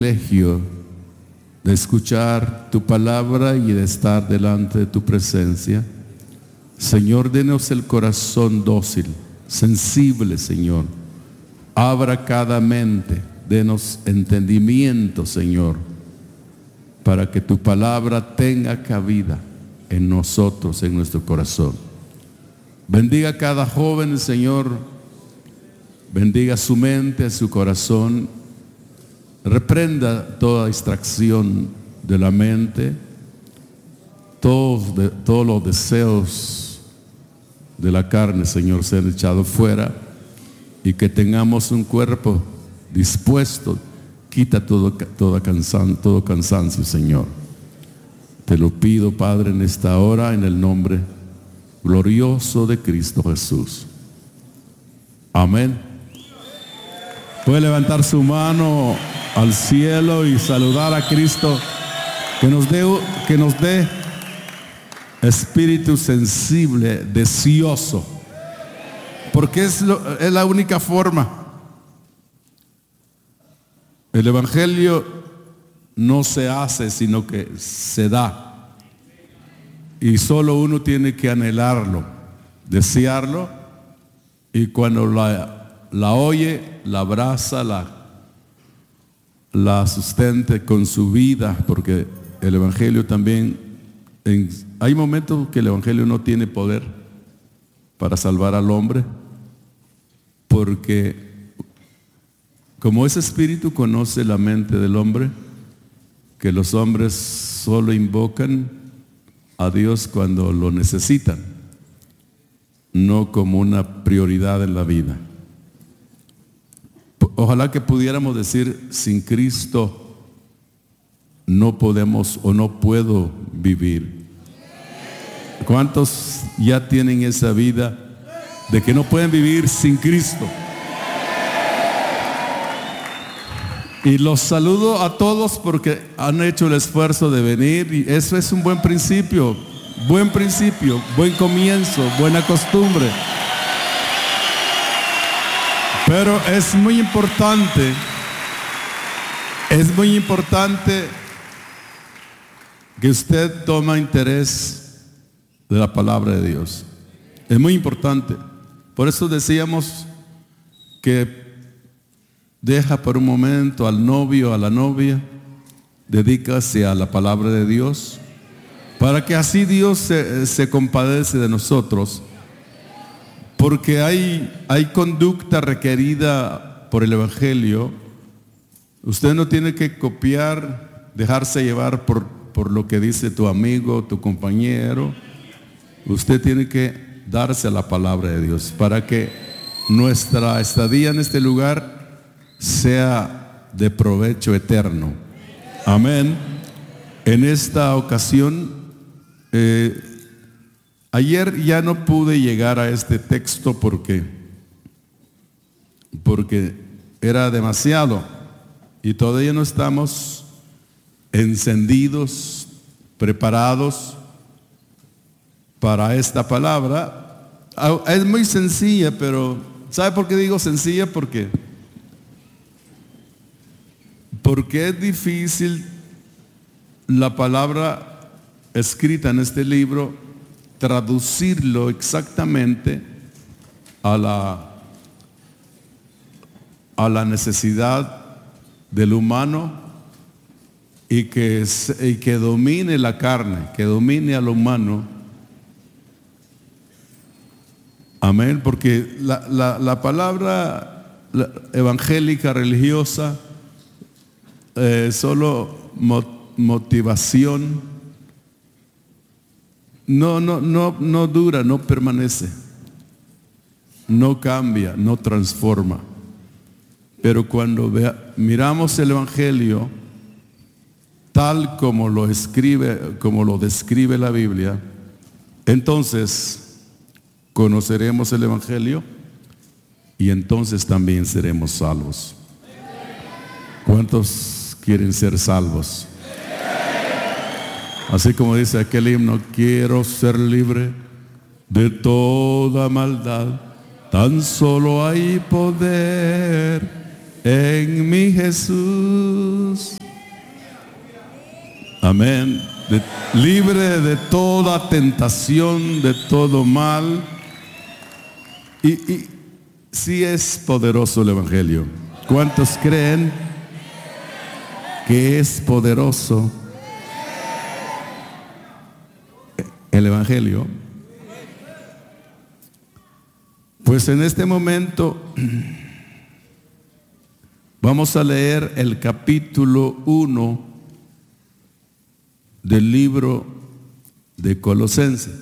privilegio de escuchar tu palabra y de estar delante de tu presencia. Señor, denos el corazón dócil, sensible, Señor. Abra cada mente, denos entendimiento, Señor, para que tu palabra tenga cabida en nosotros, en nuestro corazón. Bendiga a cada joven, Señor. Bendiga su mente, su corazón. Reprenda toda distracción de la mente, todos los deseos de la carne, Señor, sean echados fuera, y que tengamos un cuerpo dispuesto. Quita todo cansancio, Señor. Te lo pido, Padre, en esta hora, en el nombre glorioso de Cristo Jesús. Amén. Puede levantar su mano al cielo y saludar a Cristo, que nos dé espíritu sensible, deseoso, porque es la única forma. El evangelio no se hace, sino que se da, y solo uno tiene que anhelarlo, desearlo, y cuando la oye, la abraza, la sustente con su vida, porque el evangelio también, hay momentos que el evangelio no tiene poder para salvar al hombre, porque como ese espíritu conoce la mente del hombre, que los hombres solo invocan a Dios cuando lo necesitan, no como una prioridad en la vida. Ojalá que pudiéramos decir: sin Cristo no podemos o no puedo vivir. ¿Cuántos ya tienen esa vida de que no pueden vivir sin Cristo? Y los saludo a todos porque han hecho el esfuerzo de venir, y eso es un buen principio, buen comienzo, buena costumbre. Pero es muy importante que usted tome interés de la palabra de Dios. Es muy importante. Por eso decíamos que deja por un momento al novio, a la novia, dedícase a la palabra de Dios, para que así Dios se compadece de nosotros. Porque hay conducta requerida por el evangelio. Usted no tiene que copiar, dejarse llevar por lo que dice tu amigo, tu compañero. Usted tiene que darse a la palabra de Dios para que nuestra estadía en este lugar sea de provecho eterno. Amén. En esta ocasión, ayer ya no pude llegar a este texto porque era demasiado, y todavía no estamos encendidos, preparados para esta palabra. Es muy sencilla, pero ¿sabe por qué digo sencilla? Porque es difícil la palabra escrita en este libro, traducirlo exactamente a la necesidad del humano, y que domine la carne, que domine al humano. Amén. Porque la palabra evangélica, religiosa, solo motivación, no dura, no permanece, no cambia, no transforma. Pero cuando miramos el evangelio tal como lo describe la Biblia, entonces conoceremos el evangelio, y entonces también seremos salvos. ¿Cuántos quieren ser salvos? Así como dice aquel himno: quiero ser libre de toda maldad, tan solo hay poder en mi Jesús. Amén. Libre de toda tentación, de todo mal. Y sí es poderoso el Evangelio. ¿Cuántos creen que es poderoso el Evangelio? Pues en este momento vamos a leer el capítulo 1 del libro de Colosenses.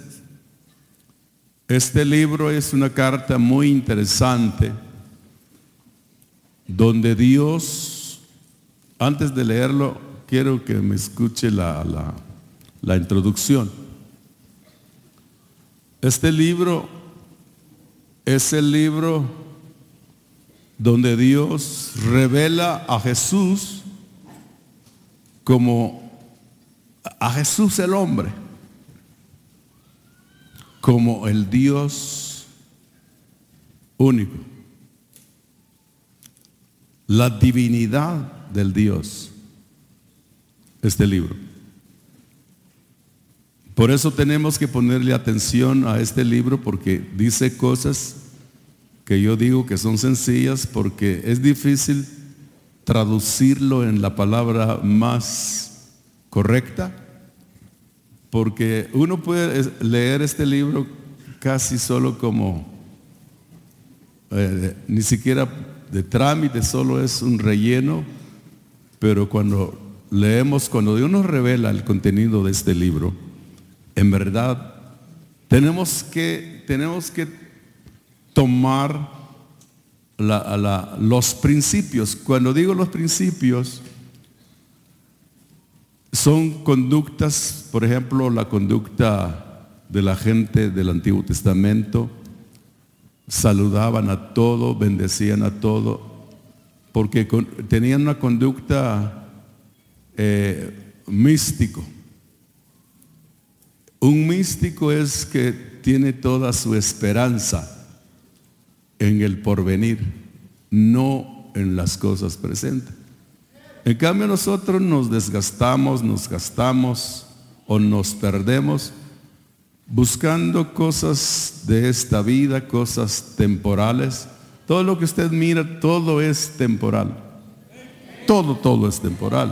Este libro es una carta muy interesante donde Dios, antes de leerlo, quiero que me escuche la introducción. Este libro es el libro donde Dios revela a Jesús como a Jesús el hombre, como el Dios único, la divinidad del Dios, este libro. Por eso tenemos que ponerle atención a este libro, porque dice cosas que yo digo que son sencillas, porque es difícil traducirlo en la palabra más correcta, porque uno puede leer este libro casi solo como ni siquiera de trámite, solo es un relleno, pero cuando leemos, cuando Dios nos revela el contenido de este libro, en verdad tenemos que tomar los principios. Cuando digo los principios, son conductas, por ejemplo, la conducta de la gente del Antiguo Testamento. Saludaban a todo, bendecían a todo, porque tenían una conducta místico. Un místico es que tiene toda su esperanza en el porvenir, no en las cosas presentes. En cambio nosotros nos desgastamos, nos gastamos o nos perdemos buscando cosas de esta vida, cosas temporales. Todo lo que usted mira, todo es temporal. Todo es temporal.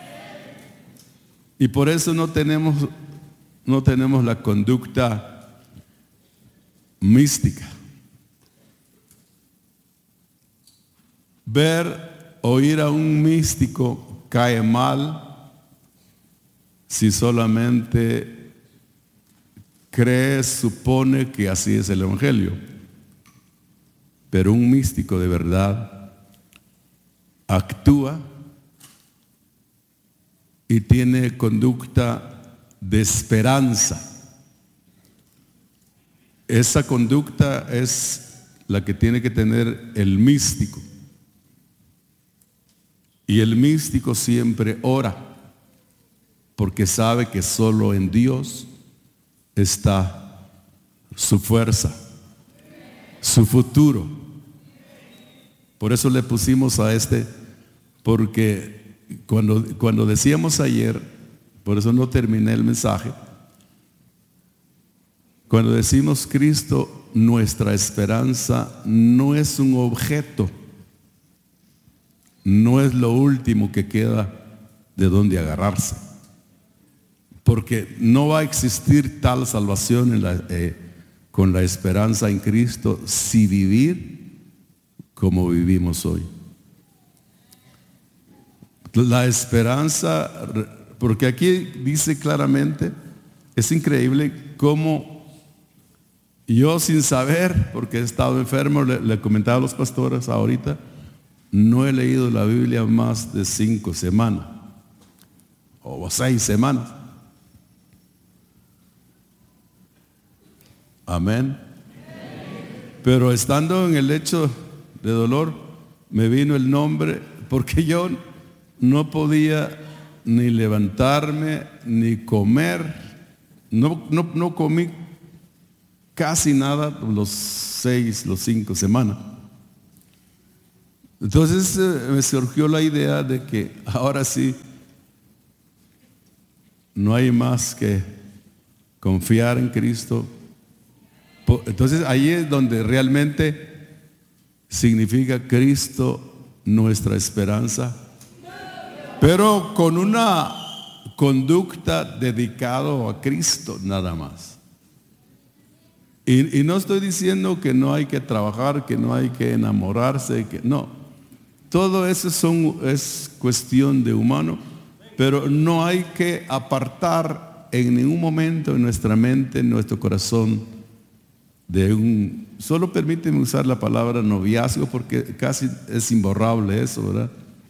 Y por eso no tenemos la conducta mística. Oír a un místico cae mal si solamente supone que así es el Evangelio. Pero un místico de verdad actúa y tiene conducta de esperanza. Esa conducta es la que tiene que tener el místico. Y el místico siempre ora, porque sabe que solo en Dios está su fuerza, su futuro. Por eso le pusimos a porque cuando decíamos ayer, por eso no terminé el mensaje, cuando decimos Cristo, nuestra esperanza no es un objeto, no es lo último que queda de donde agarrarse, porque no va a existir tal salvación con la esperanza en Cristo si vivir como vivimos hoy. La esperanza, porque aquí dice claramente, es increíble cómo yo sin saber, porque he estado enfermo, le comentaba a los pastores ahorita, no he leído la Biblia más de 5 semanas o 6 semanas. Amén. Pero estando en el lecho de dolor, me vino el nombre, porque yo no podía ni levantarme ni comer. No comí casi nada los 5 semanas. Entonces me surgió la idea de que ahora sí no hay más que confiar en Cristo. Entonces ahí es donde realmente significa Cristo nuestra esperanza, pero con una conducta dedicado a Cristo nada más. Y no estoy diciendo que no hay que trabajar, que no hay que enamorarse, que no. Todo eso es cuestión de humano, pero no hay que apartar en ningún momento en nuestra mente, en nuestro corazón, solo permíteme usar la palabra noviazgo porque casi es imborrable eso, ¿verdad?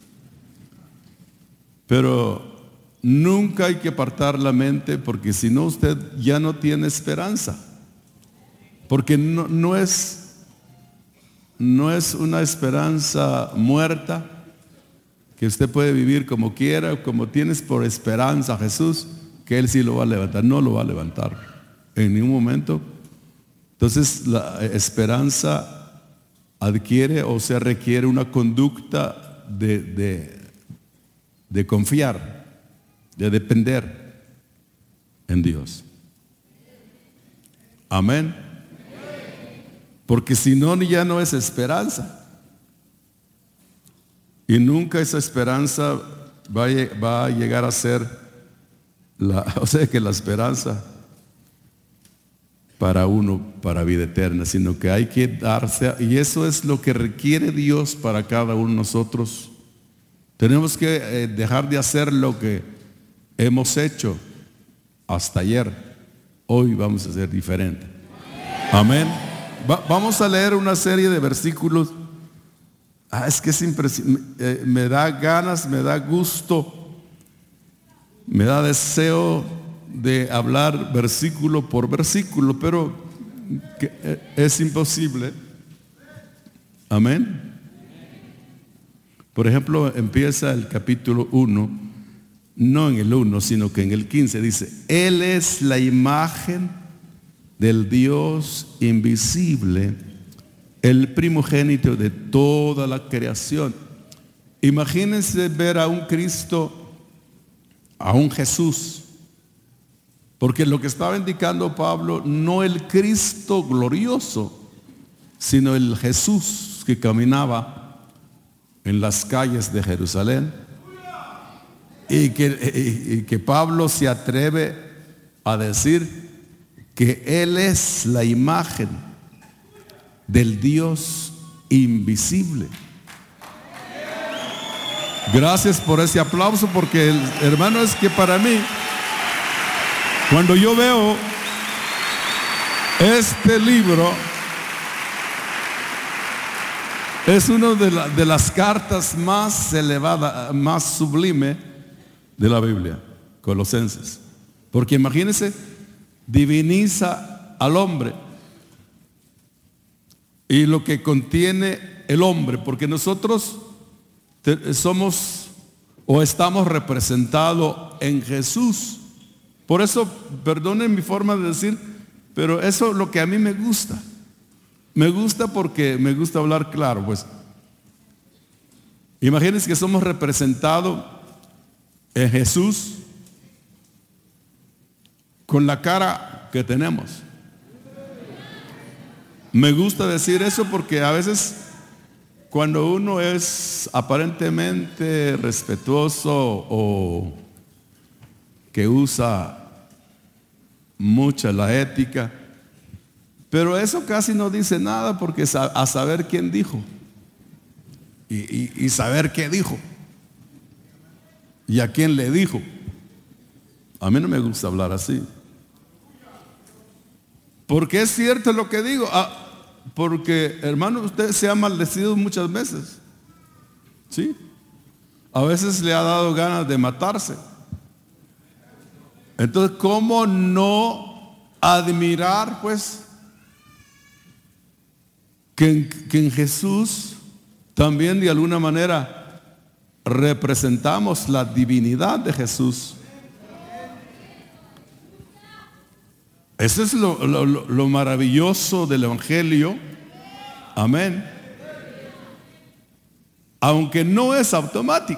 Pero nunca hay que apartar la mente porque si no usted ya no tiene esperanza. Porque no es una esperanza muerta que usted puede vivir como quiera, como tienes por esperanza a Jesús, que Él sí lo va a levantar. No lo va a levantar en ningún momento. Entonces la esperanza adquiere o se requiere una conducta de confiar, de depender en Dios. Amén. Porque si no, ya no es esperanza. Y nunca esa esperanza va a llegar a ser o sea que la esperanza para uno, para vida eterna, sino que hay que darse, y eso es lo que requiere Dios para cada uno de nosotros. Tenemos que dejar de hacer lo que hemos hecho hasta ayer. Hoy vamos a ser diferente. Amén. Vamos a leer una serie de versículos. Es que es impresionante. Me da ganas, me da gusto, me da deseo de hablar versículo por versículo, pero es imposible. Amén. Por ejemplo, empieza el capítulo 1, no en el 1, sino que en el 15 dice: Él es la imagen del Dios invisible, el primogénito de toda la creación. Imagínense ver a un Cristo, a un Jesús, porque lo que estaba indicando Pablo, no el Cristo glorioso, sino el Jesús que caminaba en las calles de Jerusalén, y que Pablo se atreve a decir que Él es la imagen del Dios invisible. Gracias por ese aplauso, porque hermano, es que para mí, cuando yo veo este libro, es una de las cartas más elevadas, más sublime de la Biblia, Colosenses. Porque imagínense, diviniza al hombre y lo que contiene el hombre, porque nosotros somos o estamos representados en Jesús. Por eso, perdonen mi forma de decir, pero eso es lo que a mí me gusta. Me gusta porque me gusta hablar claro, pues. Imagínense que somos representados en Jesús con la cara que tenemos. Me gusta decir eso porque a veces cuando uno es aparentemente respetuoso o que usa mucha la ética, pero eso casi no dice nada, porque a saber quién dijo y saber qué dijo y a quién le dijo. A mí no me gusta hablar así, porque es cierto lo que digo. Porque, hermano, usted se ha maldecido muchas veces, ¿sí? A veces le ha dado ganas de matarse. Entonces, ¿cómo no admirar, pues, que en Jesús también de alguna manera representamos la divinidad de Jesús? Eso es lo maravilloso del Evangelio. Amén. aunque no es automático.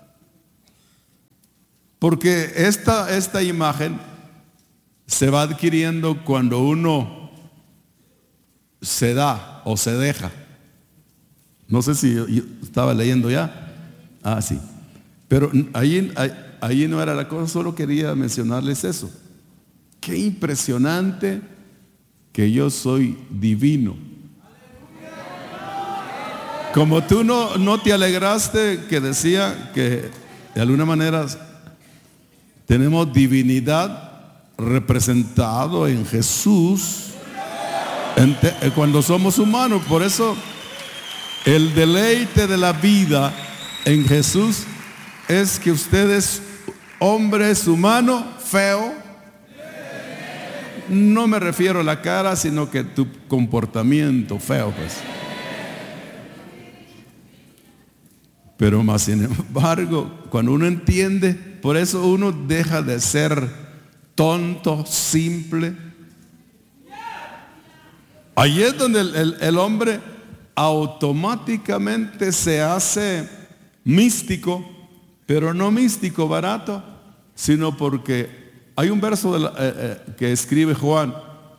Porque esta imagen se va adquiriendo cuando uno se da o se deja. No sé si yo estaba leyendo ya. Ah, sí. Pero ahí no era la cosa, solo quería mencionarles eso. Qué impresionante que yo soy divino. Como tú no te alegraste que decía que de alguna manera tenemos divinidad representado en Jesús cuando somos humanos. Por eso el deleite de la vida en Jesús es que usted es hombre, es humano, feo. No me refiero a la cara, sino que tu comportamiento feo, pues. Pero más sin embargo, cuando uno entiende, por eso uno deja de ser tonto, simple. Ahí es donde el hombre automáticamente se hace místico, pero no místico barato, sino porque hay un verso que escribe Juan: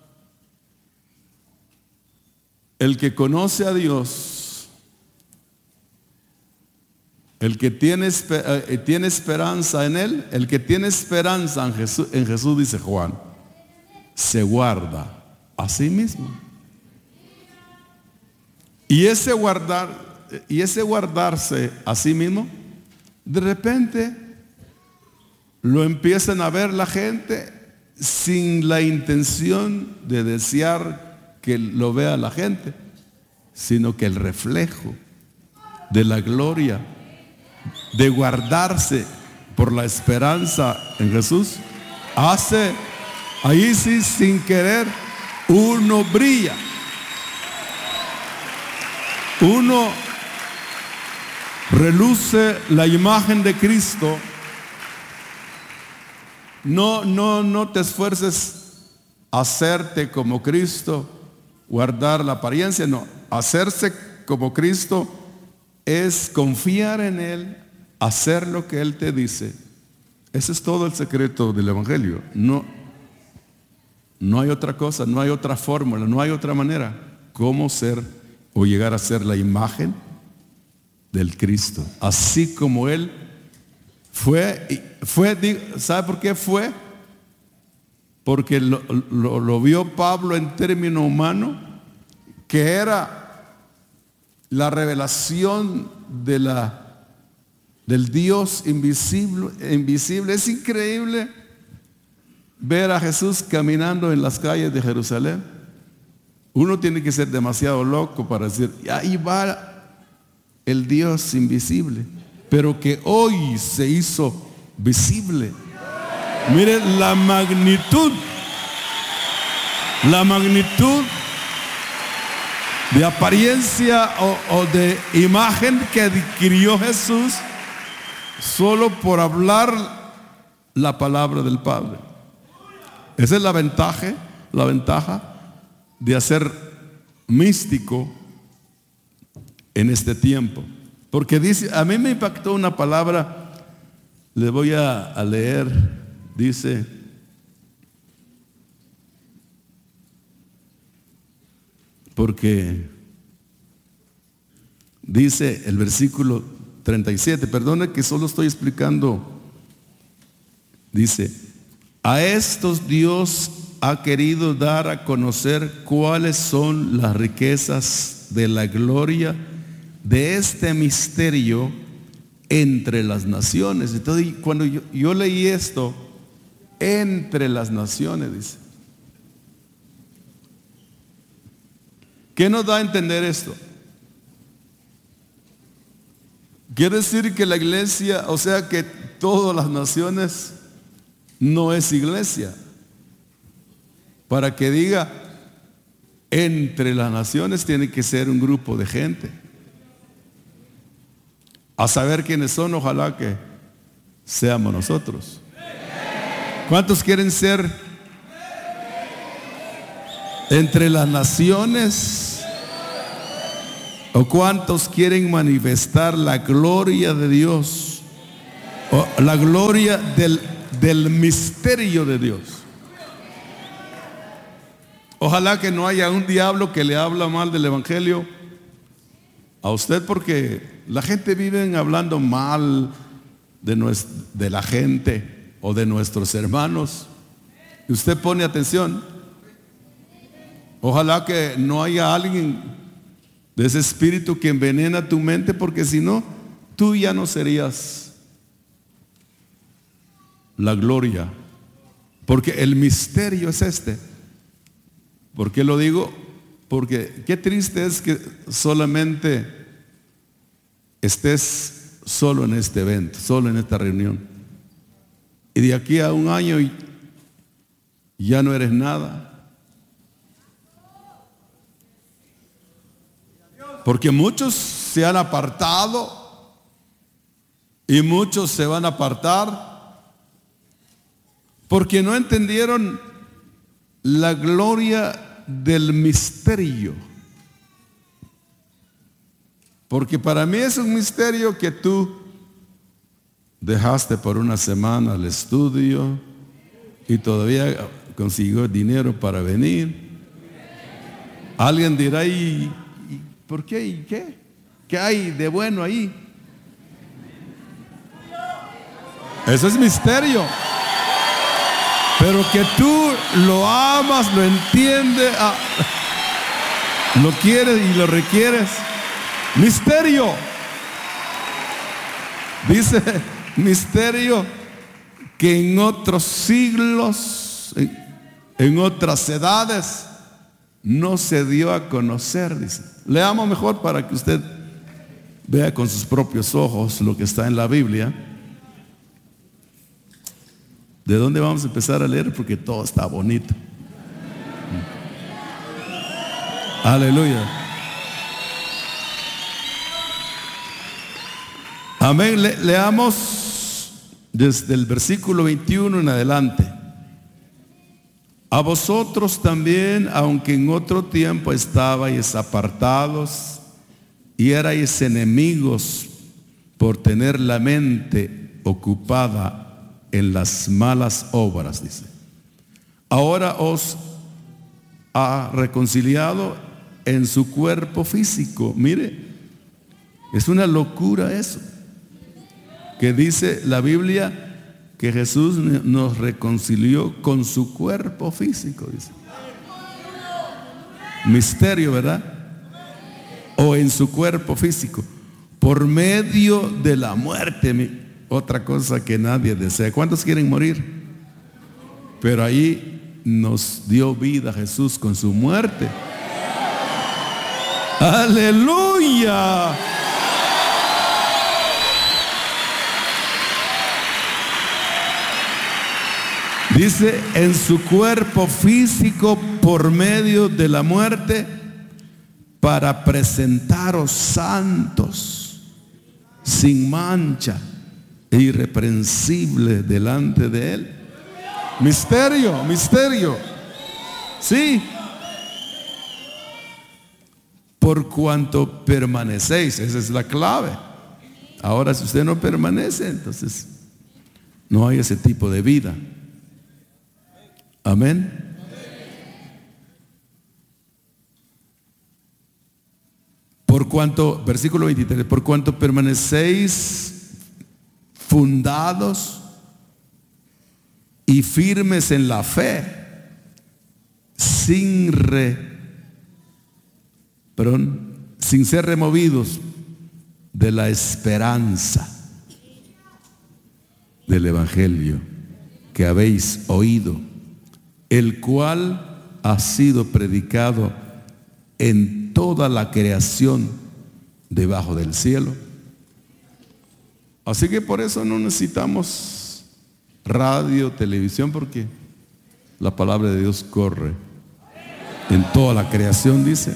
el que conoce a Dios, el que tiene esperanza en Él, el que tiene esperanza en Jesús, dice Juan, se guarda a sí mismo. Y ese guardarse a sí mismo, de repente lo empiezan a ver la gente sin la intención de desear que lo vea la gente, sino que el reflejo de la gloria de guardarse por la esperanza en Jesús hace, ahí sí, sin querer, uno brilla. Uno reluce la imagen de Cristo. No te esfuerces a hacerte como Cristo, guardar la apariencia, no. Hacerse como Cristo es confiar en Él, hacer lo que Él te dice. Ese es todo el secreto del Evangelio. No hay otra cosa, no hay otra fórmula, no hay otra manera cómo ser o llegar a ser la imagen del Cristo, así como Él fue. ¿Sabe por qué fue? Porque lo vio Pablo en término humano, que era la revelación del Dios invisible. Es increíble ver a Jesús caminando en las calles de Jerusalén. Uno tiene que ser demasiado loco para decir, ahí va el Dios invisible, pero que hoy se hizo visible. Miren la magnitud de apariencia o de imagen que adquirió Jesús solo por hablar la palabra del Padre. Esa es la ventaja de hacer místico en este tiempo. Porque dice, a mí me impactó una palabra, le voy a leer, dice, porque dice el versículo 37, perdone que solo estoy explicando, dice, a estos Dios ha querido dar a conocer cuáles son las riquezas de la gloria de este misterio entre las naciones. Entonces, cuando yo leí esto, entre las naciones, dice, ¿qué nos da a entender esto? Quiere decir que la iglesia, o sea que todas las naciones no es iglesia. Para que diga entre las naciones tiene que ser un grupo de gente. A saber quiénes son, ojalá que seamos nosotros. ¿Cuántos quieren ser entre las naciones? ¿O cuántos quieren manifestar la gloria de Dios? O la gloria del misterio de Dios. Ojalá que no haya un diablo que le habla mal del evangelio a usted, porque la gente vive hablando mal de la gente o de nuestros hermanos. Y usted pone atención. Ojalá que no haya alguien de ese espíritu que envenena tu mente, porque si no, tú ya no serías la gloria. Porque el misterio es este. ¿Por qué lo digo? Porque qué triste es que solamente estés solo en este evento, solo en esta reunión. Y de aquí a un año ya no eres nada. Porque muchos se han apartado y muchos se van a apartar porque no entendieron la gloria del misterio. Porque para mí es un misterio que tú dejaste por una semana el estudio y todavía consiguió dinero para venir. Alguien dirá, ¿y por qué? ¿Y qué? ¿Qué hay de bueno ahí? Eso es misterio. Pero que tú lo amas, lo entiendes, lo quieres y lo requieres. Misterio. Dice misterio que en otros siglos, en otras edades, no se dio a conocer, dice. Leamos mejor para que usted vea con sus propios ojos lo que está en la Biblia. ¿De dónde vamos a empezar a leer? Porque todo está bonito. Aleluya. Amén. Leamos desde el versículo 21 en adelante. A vosotros también, aunque en otro tiempo estabais apartados y erais enemigos por tener la mente ocupada en las malas obras, dice. Ahora os ha reconciliado en su cuerpo físico. Mire, es una locura eso. Que dice la Biblia que Jesús nos reconcilió con su cuerpo físico, dice. Misterio, ¿verdad? O en su cuerpo físico, por medio de la muerte. Otra cosa que nadie desea. ¿Cuántos quieren morir? Pero ahí nos dio vida Jesús con su muerte. ¡Aleluya! Dice, en su cuerpo físico por medio de la muerte, para presentaros santos, sin mancha e irreprensible delante de Él. Misterio, misterio. Sí. Por cuanto permanecéis, esa es la clave. Ahora, si usted no permanece, entonces no hay ese tipo de vida. Amén. Por cuanto, versículo 23, por cuanto permanecéis fundados y firmes en la fe, sin ser removidos de la esperanza del evangelio que habéis oído, el cual ha sido predicado en toda la creación debajo del cielo. Así que por eso no necesitamos radio, televisión, porque la palabra de Dios corre en toda la creación, dice.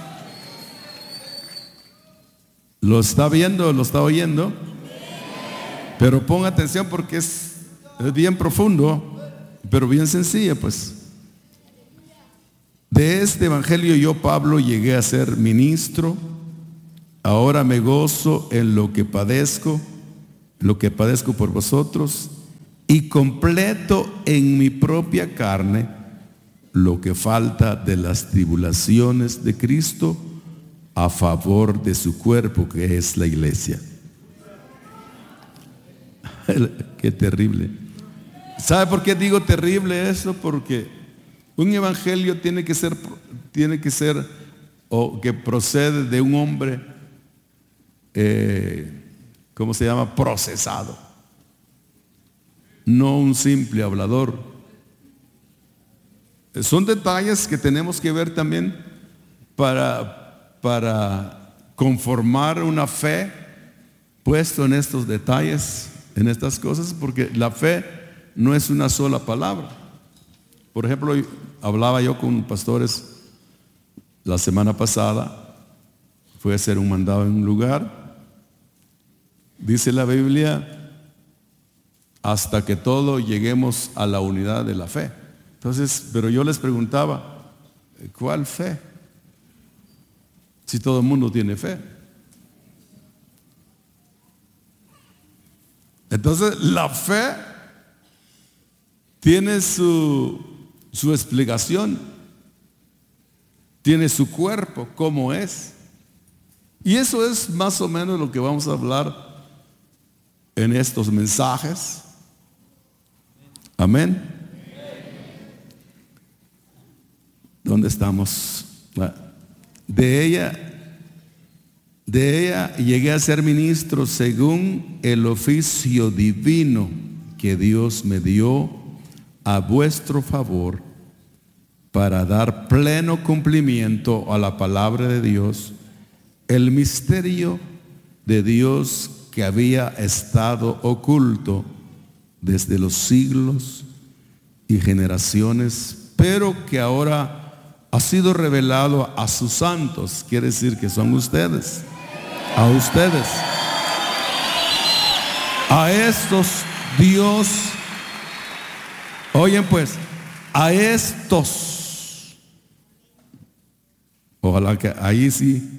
¿Lo está viendo? ¿Lo está oyendo? Pero ponga atención porque es bien profundo, pero bien sencilla, pues. De este evangelio yo, Pablo, llegué a ser ministro ahora me gozo en lo que padezco por vosotros, y completo en mi propia carne lo que falta de las tribulaciones de Cristo a favor de su cuerpo, que es la iglesia. Qué terrible. ¿Sabe por qué digo terrible eso? Porque un evangelio tiene que ser o que procede de un hombre, ¿cómo se llama? Procesado. No un simple hablador. Son detalles que tenemos que ver también para conformar una fe puesto en estos detalles, en estas cosas, porque la fe no es una sola palabra. Por ejemplo, hablaba yo con pastores la semana pasada, fui a hacer un mandado en un lugar. Dice la Biblia, hasta que todos lleguemos a la unidad de la fe. Entonces, pero yo les preguntaba, ¿cuál fe? Si todo el mundo tiene fe. Entonces, la fe tiene su explicación, tiene su cuerpo, cómo es. Y eso es más o menos lo que vamos a hablar en estos mensajes. Amén. ¿Dónde estamos? De ella llegué a ser ministro según el oficio divino que Dios me dio a vuestro favor, para dar pleno cumplimiento a la palabra de Dios, el misterio de Dios que había estado oculto desde los siglos y generaciones, pero que ahora ha sido revelado a sus santos. Quiere decir que son ustedes, a ustedes. A estos Dios, oyen pues, a estos, ojalá que ahí sí,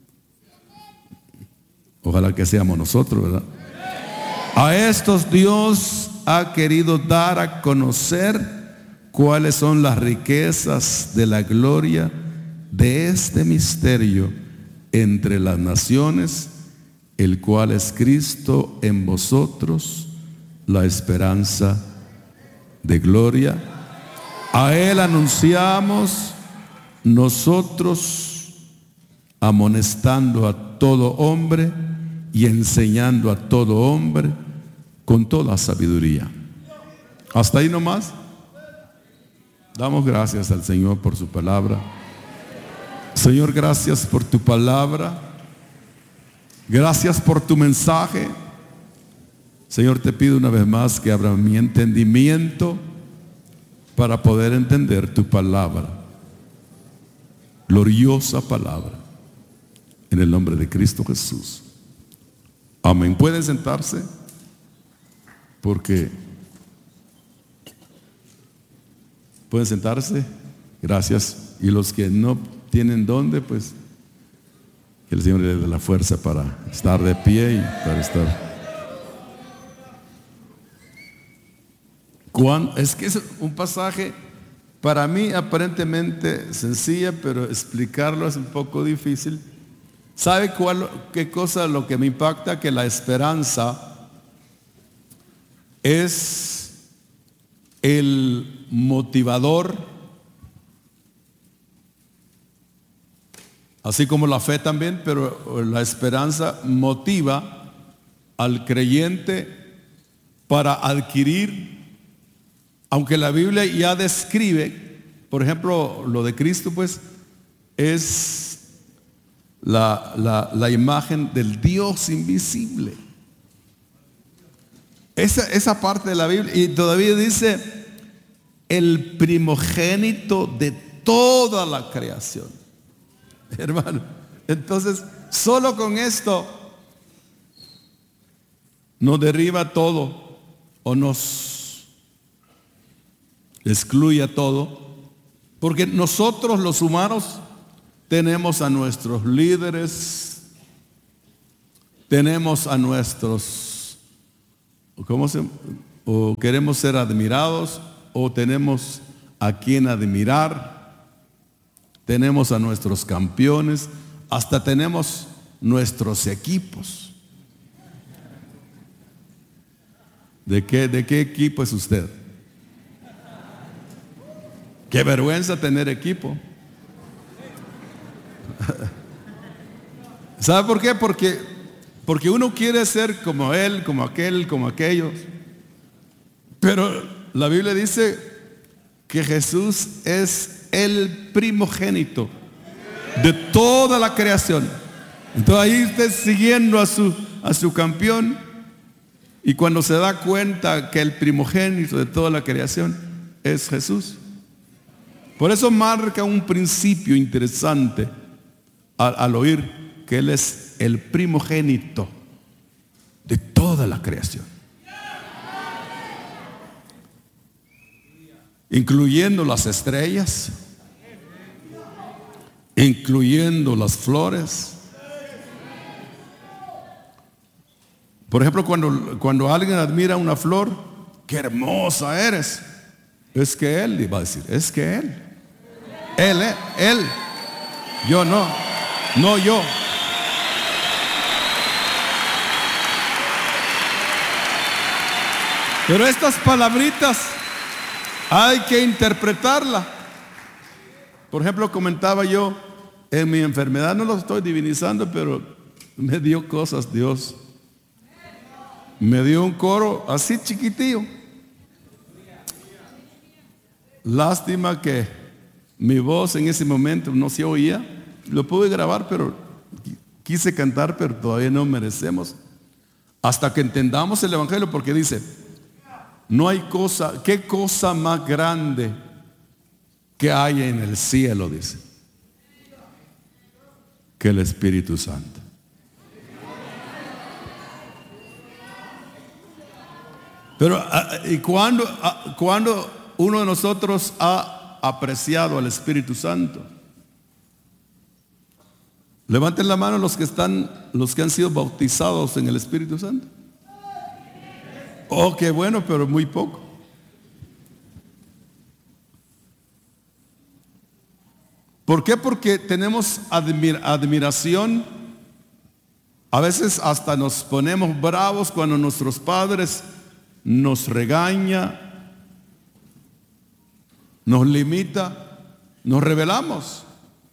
ojalá que seamos nosotros, ¿verdad? A estos Dios ha querido dar a conocer cuáles son las riquezas de la gloria de este misterio entre las naciones, el cual es Cristo en vosotros, la esperanza de gloria. A Él anunciamos nosotros, amonestando a todo hombre y enseñando a todo hombre con toda sabiduría. Hasta ahí nomás. Damos gracias al Señor por su palabra. Señor, gracias por tu palabra. Gracias por tu mensaje. Señor, te pido una vez más que abra mi entendimiento para poder entender tu palabra. Gloriosa palabra. En el nombre de Cristo Jesús. Amén. ¿Pueden sentarse? Porque pueden sentarse. Gracias. Y los que no tienen dónde, pues que el Señor les dé la fuerza para estar de pie y para estar. Es que es un pasaje para mí aparentemente sencilla, pero explicarlo es un poco difícil. ¿Sabe qué cosa lo que me impacta? Que la esperanza es el motivador, así como la fe también, pero la esperanza motiva al creyente para adquirir, aunque la Biblia ya describe, por ejemplo, lo de Cristo, pues es la imagen del Dios invisible. Esa parte de la Biblia, y todavía dice el primogénito de toda la creación. Hermano, entonces solo con esto nos derriba todo o nos excluye a todo, porque nosotros los humanos tenemos a nuestros líderes, tenemos a nuestros, o queremos ser admirados, o tenemos a quien admirar, tenemos a nuestros campeones, hasta tenemos nuestros equipos. ¿De qué equipo es usted? Qué vergüenza tener equipo. ¿Sabe por qué? Porque uno quiere ser como él, como aquel, como aquellos. Pero la Biblia dice que Jesús es el primogénito de toda la creación. Entonces ahí usted siguiendo a su campeón, y cuando se da cuenta que el primogénito de toda la creación es Jesús. Por eso marca un principio interesante al oír que Él es el primogénito de toda la creación, incluyendo las estrellas, incluyendo las flores. Por ejemplo, cuando alguien admira una flor, qué hermosa eres, es que Él iba a decir, es que Él, yo no yo. Pero estas palabritas hay que interpretarlas. Por ejemplo, comentaba yo en mi enfermedad, no lo estoy divinizando, pero me dio cosas Dios. Me dio un coro así chiquitillo. Lástima que mi voz en ese momento no se oía. Lo pude grabar, pero quise cantar, pero todavía no merecemos. Hasta que entendamos el Evangelio, porque dice, no hay cosa, ¿qué cosa más grande que hay en el cielo? Dice, que el Espíritu Santo. Pero ¿y cuando uno de nosotros ha apreciado al Espíritu Santo? Levanten la mano los que han sido bautizados en el Espíritu Santo. Oh, qué bueno, pero muy poco. ¿Por qué? Porque tenemos admiración. A veces hasta nos ponemos bravos cuando nuestros padres nos regaña, nos limita, nos rebelamos.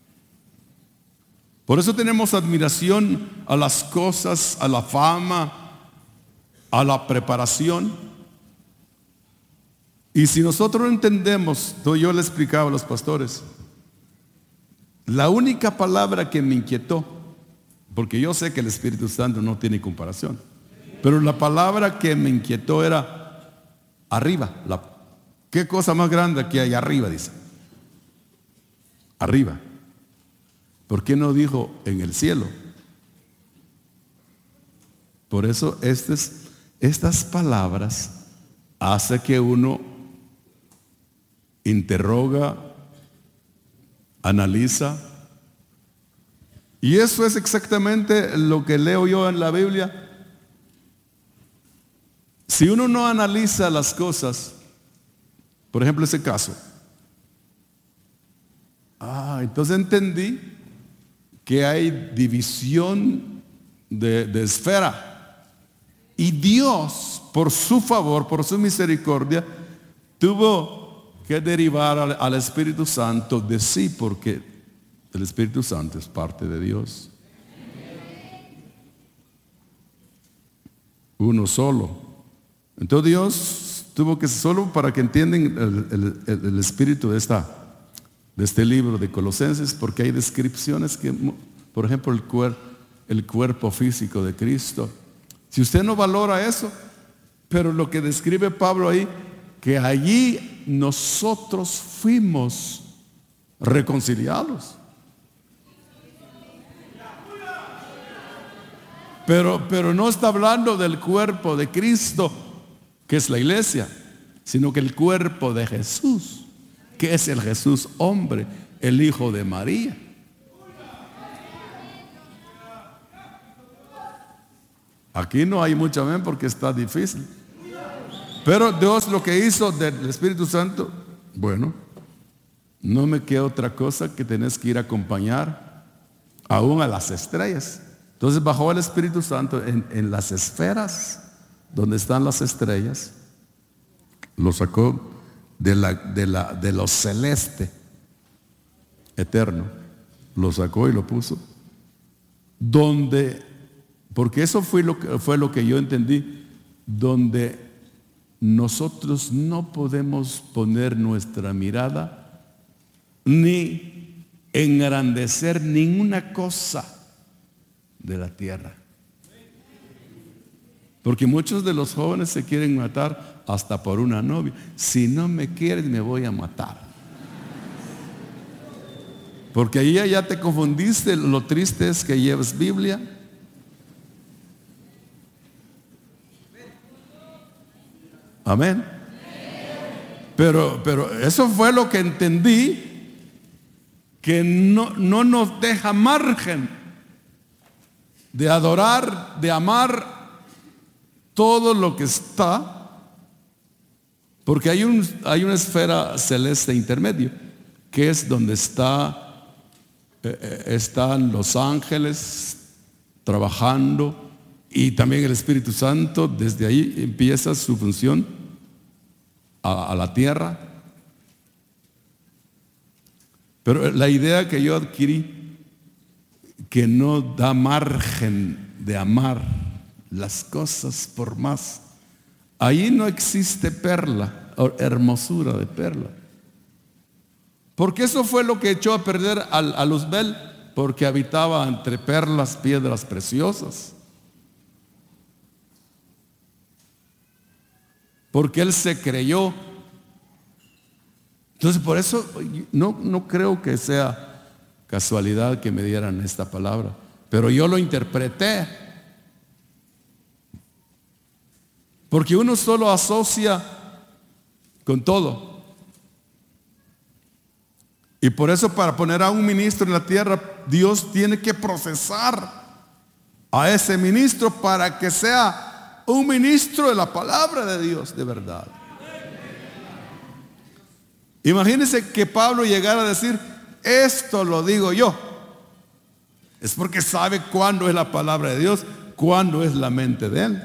Por eso tenemos admiración a las cosas, a la fama, a la preparación. Y si nosotros no entendemos, yo le explicaba a los pastores, la única palabra que me inquietó, porque yo sé que el Espíritu Santo no tiene comparación, pero la palabra que me inquietó era arriba. ¿Qué cosa más grande que hay arriba? Dice. Arriba. ¿Por qué no dijo en el cielo? Por eso estas palabras hace que uno interroga, analiza. Y eso es exactamente lo que leo yo en la Biblia. Si uno no analiza las cosas, por ejemplo ese caso, entonces entendí que hay división de esfera. Y Dios, por su favor, por su misericordia, tuvo que derivar al Espíritu Santo de sí, porque el Espíritu Santo es parte de Dios. Uno solo. Entonces Dios tuvo que, solo para que entiendan el espíritu de este libro de Colosenses, porque hay descripciones que, por ejemplo, el cuerpo físico de Cristo. Si usted no valora eso, pero lo que describe Pablo ahí, que allí nosotros fuimos reconciliados. Pero no está hablando del cuerpo de Cristo, que es la iglesia, sino que el cuerpo de Jesús, que es el Jesús hombre, el Hijo de María. Aquí no hay mucho amén porque está difícil. Pero Dios lo que hizo del Espíritu Santo, bueno, no me queda otra cosa que tenés que ir a acompañar aún a las estrellas. Entonces bajó el Espíritu Santo en las esferas donde están las estrellas, lo sacó de lo celeste eterno, lo sacó y lo puso donde, porque eso fue lo que yo entendí, donde nosotros no podemos poner nuestra mirada ni engrandecer ninguna cosa de la tierra. Porque muchos de los jóvenes se quieren matar hasta por una novia. Si no me quieres, me voy a matar. Porque ahí ya te confundiste. Lo triste es que llevas Biblia. Amén. Pero eso fue lo que entendí, que no nos deja margen de adorar, de amar todo lo que está, porque hay una esfera celeste intermedio, que es donde están los ángeles trabajando, y también el Espíritu Santo. Desde ahí empieza su función a la tierra. Pero la idea que yo adquirí, que no da margen de amar las cosas por más. Ahí no existe perla o hermosura de perla. Porque eso fue lo que echó a perder a Luzbel, porque habitaba entre perlas, piedras preciosas. Porque él se creyó. Entonces por eso no creo que sea casualidad que me dieran esta palabra, pero yo lo interpreté. Porque uno solo asocia con todo. Y por eso, para poner a un ministro en la tierra, Dios tiene que procesar a ese ministro para que sea un ministro de la palabra de Dios de verdad. Imagínense que Pablo llegara a decir: esto lo digo yo. Es porque sabe cuándo es la palabra de Dios, cuándo es la mente de él.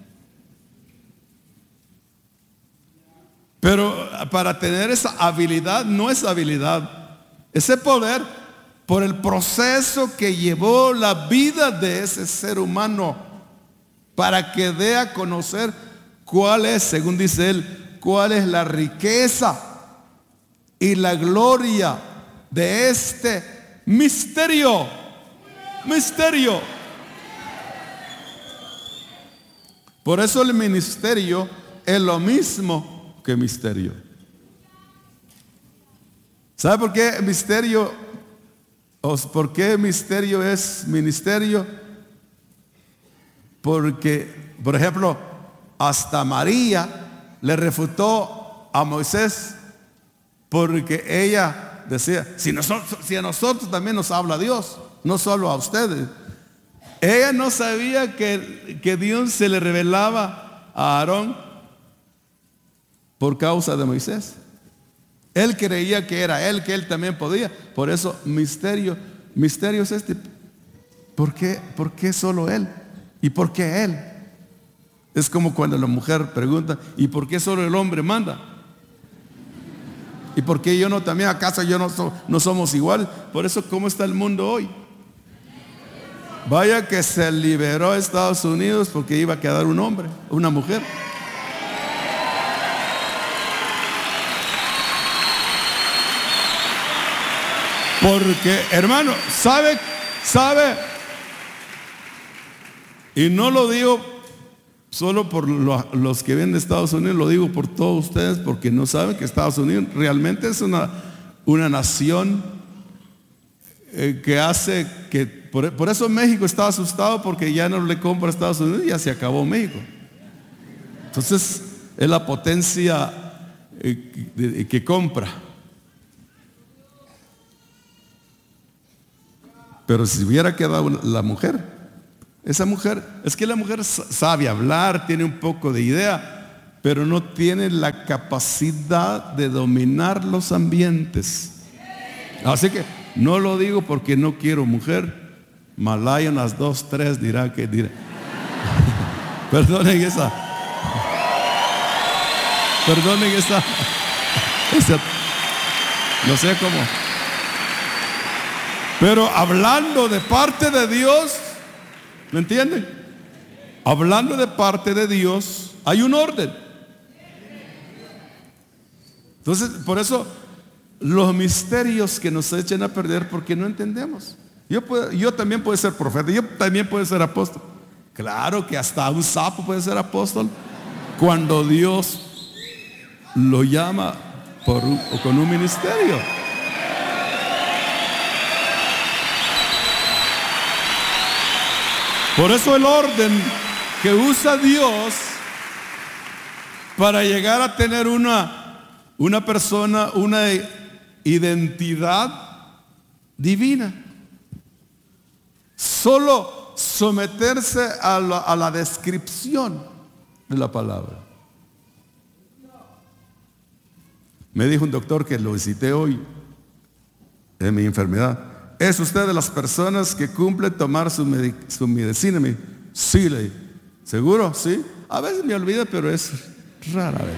Pero para tener esa habilidad, no es habilidad, ese poder, por el proceso que llevó la vida de ese ser humano, para que dé a conocer cuál es, según dice él, cuál es la riqueza y la gloria de este misterio. Por eso el ministerio es lo mismo que misterio. ¿Sabe por qué misterio? ¿O por qué misterio es ministerio? Porque, por ejemplo, hasta María le refutó a Moisés, porque ella decía: si a nosotros también nos habla Dios, no solo a ustedes. Ella no sabía que Dios se le revelaba a Aarón por causa de Moisés. Él creía que era él, que él también podía. Por eso misterio es este. ¿Por qué solo él? ¿Y por qué él? Es como cuando la mujer pregunta: ¿y por qué solo el hombre manda? ¿Y por qué yo no también? ¿Acaso yo no somos iguales? Por eso, ¿cómo está el mundo hoy? Vaya que se liberó a Estados Unidos porque iba a quedar un hombre, una mujer. Porque, hermano, sabe, y no lo digo solo por los que vienen de Estados Unidos, lo digo por todos ustedes, porque no saben que Estados Unidos realmente es una nación que hace que, por eso México está asustado, porque ya no le compra a Estados Unidos y ya se acabó México. Entonces es la potencia que compra. Pero si hubiera quedado la mujer, Esa mujer, es que la mujer sabe hablar, tiene un poco de idea, pero no tiene la capacidad de dominar los ambientes. Así que no lo digo porque no quiero mujer. Malaya unas 2, 3 dirá que dirá. Perdonen esa. No sé cómo. Pero hablando de parte de Dios, ¿me entienden? Hablando de parte de Dios, hay un orden. Entonces, por eso los misterios que nos echan a perder porque no entendemos. Yo también puedo ser profeta, yo también puedo ser apóstol. Claro que hasta un sapo puede ser apóstol cuando Dios lo llama con un ministerio. Por eso el orden que usa Dios para llegar a tener una persona, una identidad divina. Solo someterse a la descripción de la palabra. Me dijo un doctor que lo visité hoy en mi enfermedad. ¿Es usted de las personas que cumple tomar su medicina? Me dijo, sí, le dije. ¿Seguro? Sí. A veces me olvida, pero es rara vez.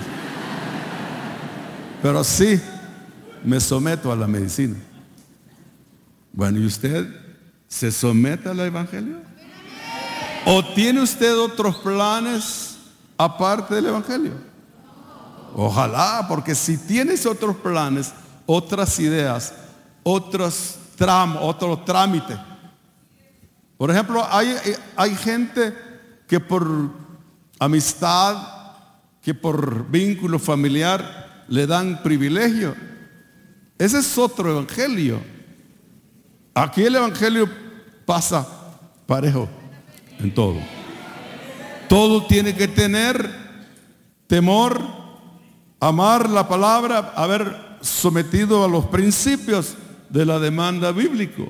Pero sí, me someto a la medicina. Bueno, ¿y usted se somete al evangelio? ¿O tiene usted otros planes aparte del evangelio? Ojalá, porque si tienes otros planes, otras ideas, otro trámite. Por ejemplo, hay gente que por amistad, que por vínculo familiar le dan privilegio. Ese es otro evangelio. Aquí el evangelio pasa parejo en todo. Todo tiene que tener temor, amar la palabra, haber sometido a los principios de la demanda bíblico.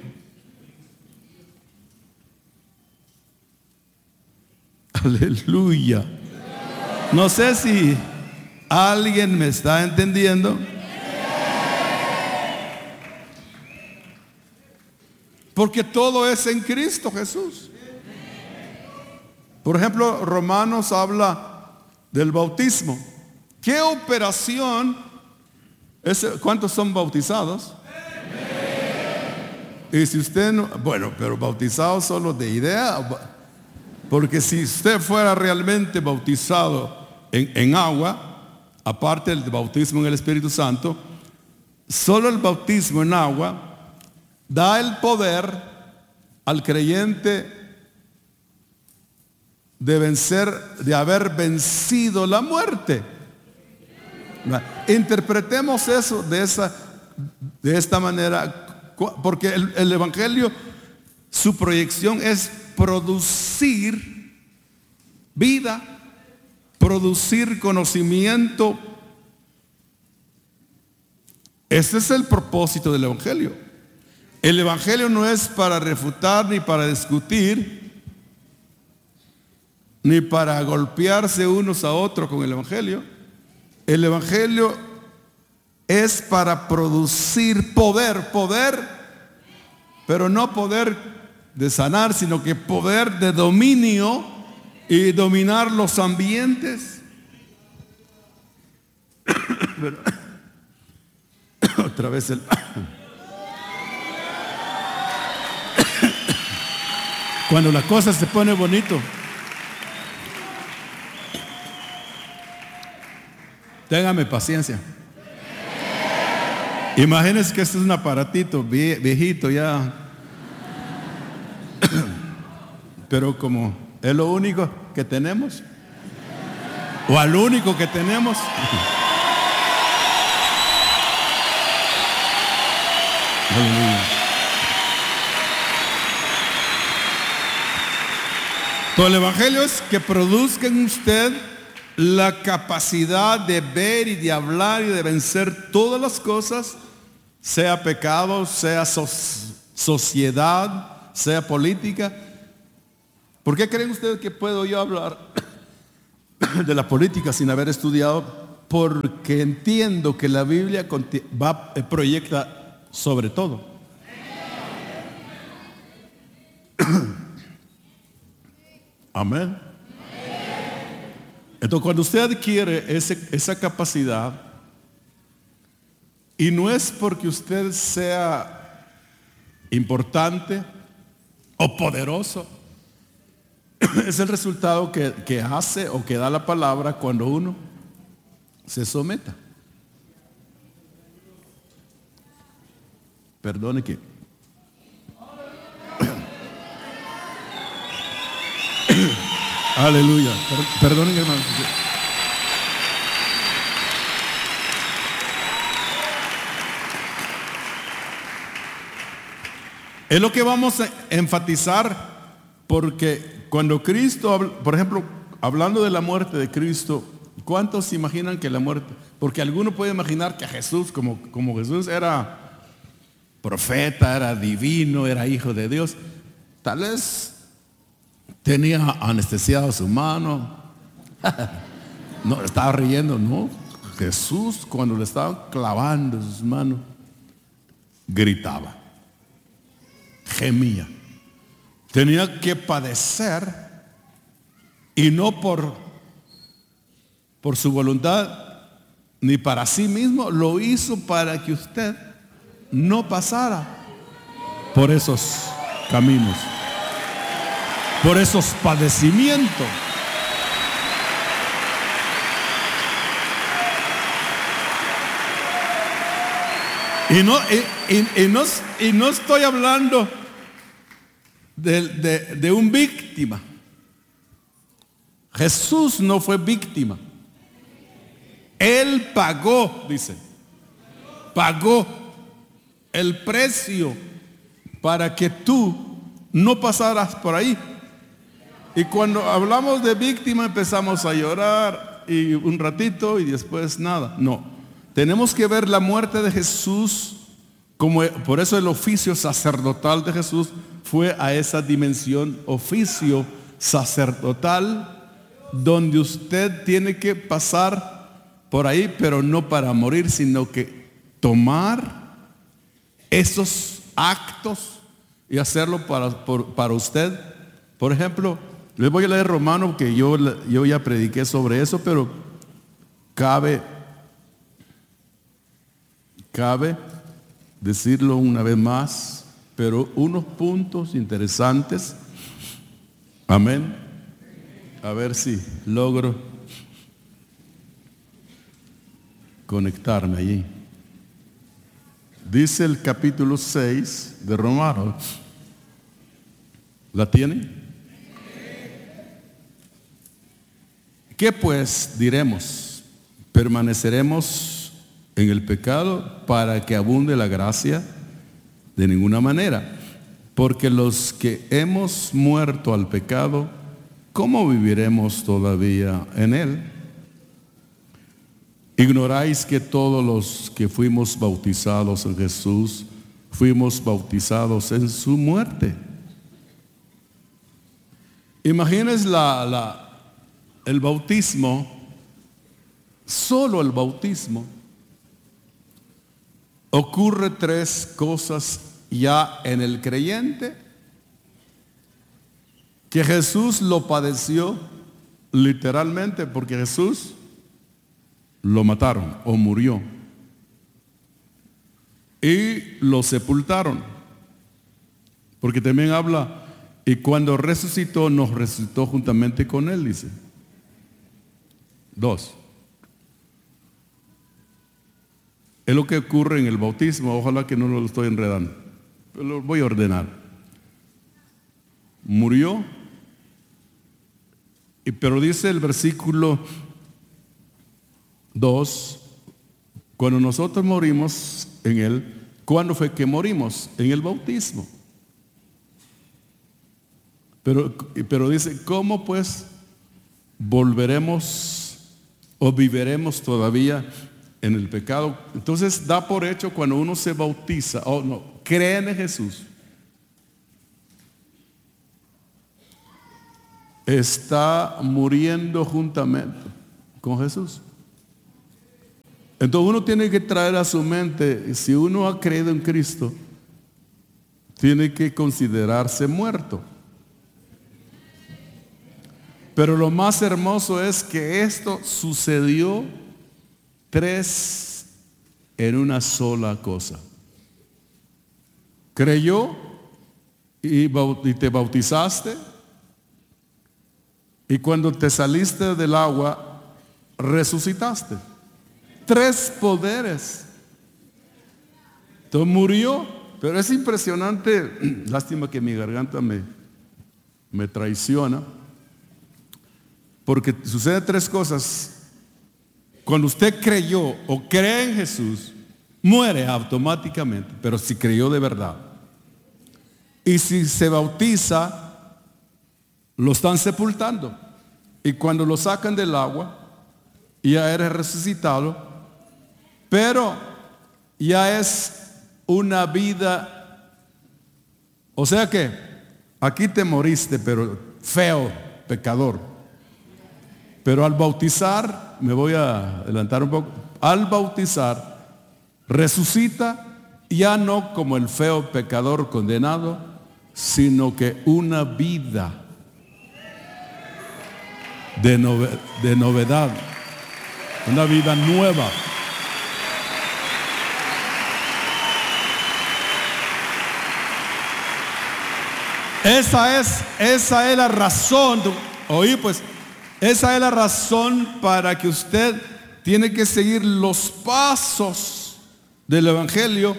Aleluya. No sé si alguien me está entendiendo. Porque todo es en Cristo Jesús. Por ejemplo, Romanos habla del bautismo. ¿Qué operación es? ¿Cuántos son bautizados? Y si usted no, bueno, pero bautizados solo de idea, porque si usted fuera realmente bautizado en agua, aparte del bautismo en el Espíritu Santo, solo el bautismo en agua da el poder al creyente de haber vencido la muerte. Interpretemos eso de esta manera, porque el evangelio, su proyección es producir vida, producir conocimiento. Ese es el propósito del evangelio. El evangelio no es para refutar, ni para discutir, ni para golpearse unos a otros con el evangelio. El evangelio es para producir poder, pero no poder de sanar, sino que poder de dominio y dominar los ambientes. Otra vez cuando la cosa se pone bonito. Téngame paciencia. Imagínense que este es un aparatito viejito ya. Pero como es lo único que tenemos, o al único que tenemos. Todo el evangelio es que produzca en usted la capacidad de ver y de hablar y de vencer todas las cosas, sea pecado, sea sociedad, sea política, ¿Por qué creen ustedes que puedo yo hablar de la política sin haber estudiado? Porque entiendo que la Biblia proyecta sobre todo. Amén. Entonces, cuando usted adquiere esa capacidad, y no es porque usted sea importante o poderoso, es el resultado que hace o que da la palabra cuando uno se someta. Perdone que aleluya. Perdonen, hermano. Es lo que vamos a enfatizar, porque cuando Cristo, por ejemplo, hablando de la muerte de Cristo, ¿cuántos se imaginan que la muerte? Porque alguno puede imaginar que a Jesús, como Jesús era profeta, era divino, era hijo de Dios, tal vez tenía anestesiado su mano. No, estaba riendo, no. Jesús, cuando le estaban clavando sus manos, gritaba, gemía. Tenía que padecer, y no por su voluntad ni para sí mismo, lo hizo para que usted no pasara por esos caminos, por esos padecimientos. Y no estoy hablando de un víctima. Jesús no fue víctima. Él pagó, dice, pagó el precio para que tú no pasaras por ahí. Y cuando hablamos de víctima empezamos a llorar y un ratito y después nada. No, tenemos que ver la muerte de Jesús como, por eso el oficio sacerdotal de Jesús fue a esa dimensión, oficio sacerdotal, donde usted tiene que pasar por ahí, pero no para morir, sino que tomar esos actos y hacerlo para usted. Por ejemplo, les voy a leer Romano, que yo ya prediqué sobre eso, pero cabe decirlo una vez más, pero unos puntos interesantes. Amén. A ver si logro conectarme allí. Dice el capítulo 6 de Romanos. ¿La tienen? ¿Qué pues diremos? ¿Permaneceremos en el pecado para que abunde la gracia? De ninguna manera. Porque los que hemos muerto al pecado, ¿cómo viviremos todavía en él? ¿Ignoráis que todos los que fuimos bautizados en Jesús, fuimos bautizados en su muerte? Imagínense el bautismo, solo el bautismo, ocurre tres cosas ya en el creyente: que Jesús lo padeció literalmente, porque Jesús lo mataron o murió, y lo sepultaron, porque también habla, y cuando resucitó, nos resucitó juntamente con él, dice. 2. Es lo que ocurre en el bautismo. Ojalá que no lo estoy enredando, pero lo voy a ordenar. Murió, pero dice el versículo 2, cuando nosotros morimos en él, ¿cuándo fue que morimos? En el bautismo. Pero dice, ¿cómo pues volveremos o viviremos todavía en el pecado? Entonces da por hecho, cuando uno se bautiza o no, cree en Jesús, está muriendo juntamente con Jesús. Entonces uno tiene que traer a su mente, si uno ha creído en Cristo, tiene que considerarse muerto. Pero lo más hermoso es que esto sucedió 3 en una sola cosa. Creyó y te bautizaste, y cuando te saliste del agua, resucitaste. 3 poderes. Entonces murió, pero es impresionante. Lástima que mi garganta me traiciona, porque sucede 3 cosas. Cuando usted creyó o cree en Jesús, muere automáticamente, pero si creyó de verdad. Y si se bautiza, lo están sepultando. Y cuando lo sacan del agua, ya eres resucitado, pero ya es una vida. O sea que aquí te moriste, pero feo, pecador. Pero al bautizar, me voy a adelantar un poco, al bautizar, resucita ya no como el feo pecador condenado, sino que una vida de novedad, una vida nueva. Esa es la razón, oí pues, esa es la razón para que usted tiene que seguir los pasos del Evangelio: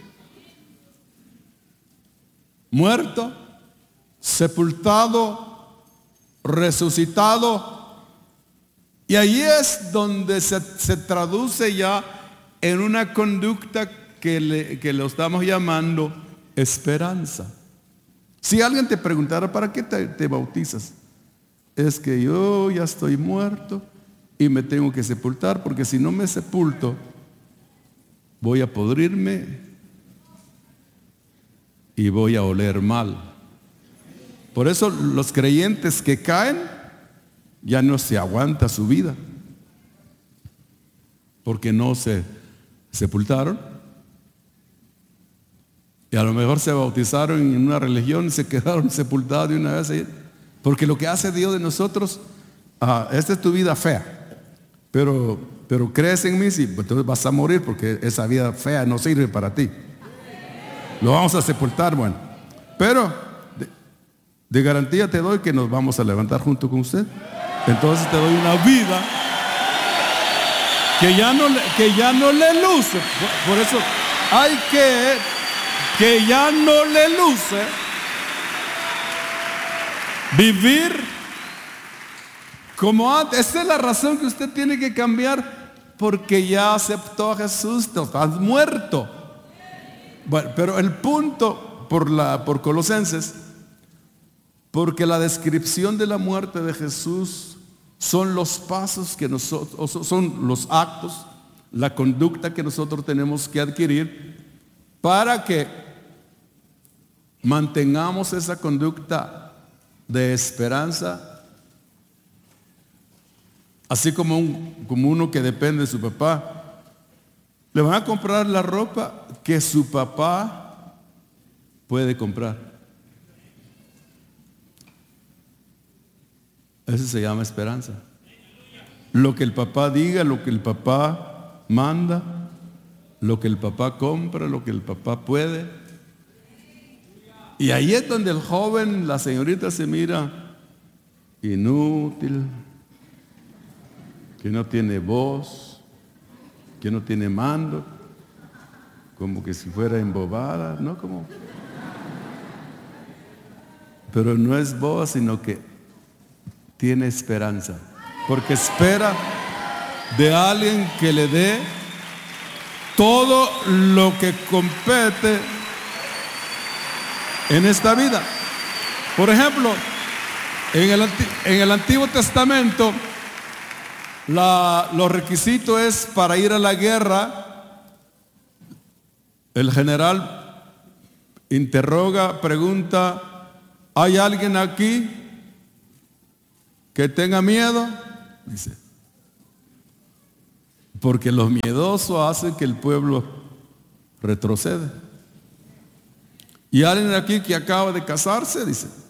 muerto, sepultado, resucitado. Y ahí es donde se traduce ya en una conducta que lo estamos llamando esperanza. Si alguien te preguntara, ¿para qué te bautizas? Es que yo ya estoy muerto y me tengo que sepultar, porque si no me sepulto, voy a podrirme y voy a oler mal. Por eso los creyentes que caen, ya no se aguanta su vida, porque no se sepultaron. Y a lo mejor se bautizaron en una religión y se quedaron sepultados de una vez. Porque lo que hace Dios de nosotros, esta es tu vida fea, pero crees en mí, sí, pues entonces vas a morir, porque esa vida fea no sirve para ti. Lo vamos a sepultar, bueno. Pero de garantía te doy que nos vamos a levantar junto con usted. Entonces te doy una vida que ya no le luce. Por eso hay que ya no le luce vivir como antes. Esa es la razón que usted tiene que cambiar, porque ya aceptó a Jesús, te estás muerto. Bueno, pero el punto por Colosenses, porque la descripción de la muerte de Jesús son los pasos que nosotros, son los actos, la conducta que nosotros tenemos que adquirir para que mantengamos esa conducta de esperanza. Así como uno que depende de su papá, le van a comprar la ropa que su papá puede comprar. Eso se llama esperanza. Lo que el papá diga, lo que el papá manda, lo que el papá compra, lo que el papá puede. Y ahí es donde el joven, la señorita se mira inútil, que no tiene voz, que no tiene mando, como que si fuera embobada, ¿no? Pero no es boba, sino que tiene esperanza, porque espera de alguien que le dé todo lo que compete en esta vida. Por ejemplo, en el Antiguo Testamento, los requisitos es para ir a la guerra. El general interroga, pregunta: ¿hay alguien aquí Que tenga miedo, dice. Porque los miedosos hacen que el pueblo retroceda. Y alguien aquí que acaba de casarse, dice,